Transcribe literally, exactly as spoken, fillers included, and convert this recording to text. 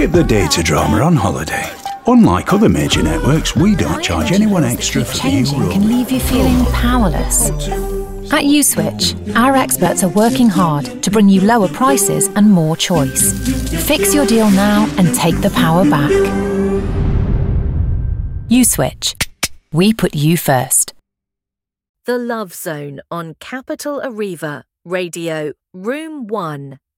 Skip the data drama on holiday. Unlike other major networks, we don't charge anyone extra for the Changing new can leave you feeling powerless. At USwitch, our experts are working hard to bring you lower prices and more choice. Fix your deal now and take the power back. USwitch. We put you first. The Love Zone on Capital Arriva, Radio, Room one.